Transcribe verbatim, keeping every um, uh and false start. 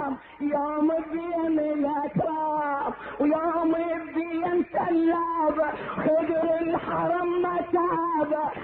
الأكرام، يوم الدين الأكرام ويوم الدين سلاب، خضر الحرم متاب